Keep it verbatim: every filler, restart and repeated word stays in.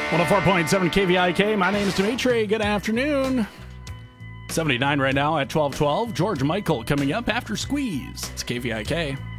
one oh four point seven K V I K. My name is Dimitri. Good afternoon. seventy-nine right now at twelve twelve. George Michael coming up after Squeeze. It's K V I K.